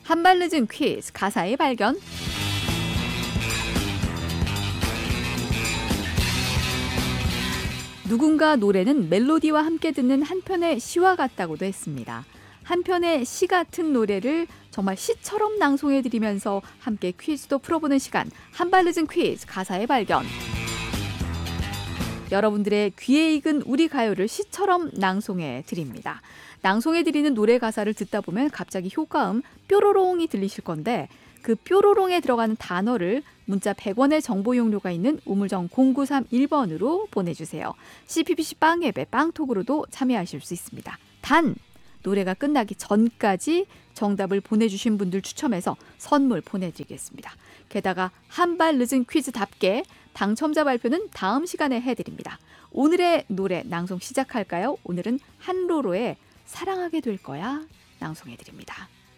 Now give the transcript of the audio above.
한 발 늦은 퀴즈 가사의 발견. 누군가 노래는 멜로디와 함께 듣는 한편의 시와 같다고도 했습니다. 한편의 시 같은 노래를 정말 시처럼 낭송해드리면서 함께 퀴즈도 풀어보는 시간, 한 발 늦은 퀴즈 가사의 발견. 여러분들의 귀에 익은 우리 가요를 시처럼 낭송해드립니다. 낭송해드리는 노래 가사를 듣다 보면 갑자기 효과음 뾰로롱이 들리실 건데, 그 뾰로롱에 들어가는 단어를 문자 100원의 정보 용료가 있는 우물정 0931번으로 보내주세요. CPBC 빵앱의 빵톡으로도 참여하실 수 있습니다. 단 노래가 끝나기 전까지 정답을 보내주신 분들 추첨해서 선물 보내드리겠습니다. 게다가 한 발 늦은 퀴즈답게 당첨자 발표는 다음 시간에 해드립니다. 오늘의 노래 낭송 시작할까요? 오늘은 한로로의 사랑하게 될 거야 낭송해드립니다.